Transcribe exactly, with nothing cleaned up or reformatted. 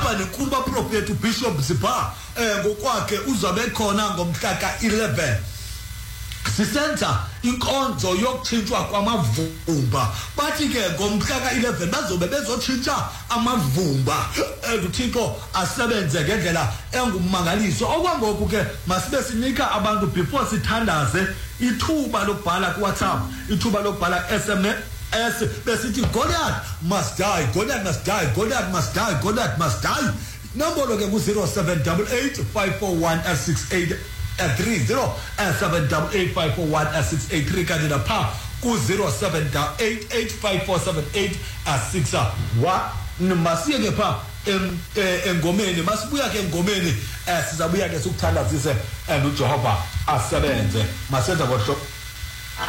sihamba nenkulu baprofeti uBishop Zipha eh ngokwakhe uzabe khona ngomhla ka eleven sisenza inkonzo yokutshintshwa kwamavumba bathi ke ngomhla ka eleven bazobe bezotshintsha amavumba uThixo asebenze ngendlela engumangaliso okwangoku ke masibe sinika abantu before sithandaze ithuba lokubhala ku WhatsApp ithuba lokubhala S M S besithi Goliath must die Goliath must die Goliath must die Goliath must die nombolo ke ku zero seven eight eight five four one six eight three zero seven eight eight five four one six eight three kanti lapha ku zero seven eight eight five four seven eight six one masiye ke pha engomeni masibuya ke engomeni sizabuya ke sikuthandazise uJehova asebenze masenza